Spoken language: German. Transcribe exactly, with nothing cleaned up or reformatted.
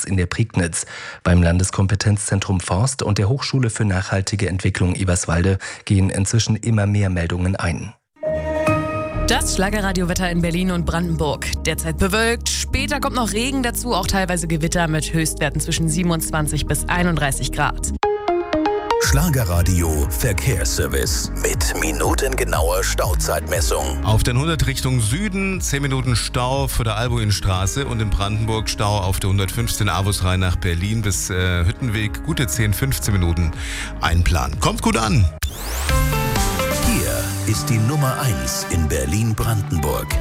in der Prignitz. Beim Landeskompetenzzentrum Forst und der Hochschule für nachhaltige Entwicklung Eberswalde gehen inzwischen immer mehr Meldungen ein. Das Schlagerradiowetter in Berlin und Brandenburg. Derzeit bewölkt, später kommt noch Regen dazu, auch teilweise Gewitter mit Höchstwerten zwischen siebenundzwanzig bis einunddreißig Grad. Schlagerradio Verkehrsservice mit minutengenauer Stauzeitmessung. Auf der hundert Richtung Süden zehn Minuten Stau vor der Albuinstraße und in Brandenburg Stau auf der hundertfünfzehn Avus-Rhein nach Berlin bis äh, Hüttenweg. Gute zehn, fünfzehn Minuten einplanen. Kommt gut an! Hier ist die Nummer eins in Berlin-Brandenburg.